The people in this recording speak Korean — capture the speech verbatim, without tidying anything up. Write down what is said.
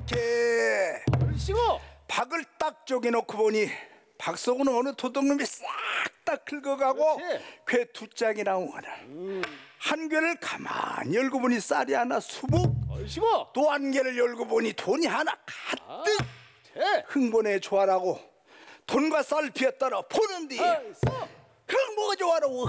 이렇게 얼씨구. 박을 딱 쪼개놓고 보니 박석우는 어느 도둑놈이 싹 다 긁어가고 그렇지. 괴 두 짝이 나오거나 음. 한 괴를 가만히 열고 보니 쌀이 하나 수북, 얼씨구. 또 한 개를 열고 보니 돈이 하나 가득. 제. 흥분해 좋아라고 돈과 쌀 비에 따라 보는디 얼쏘. 흥 뭐가 좋아라고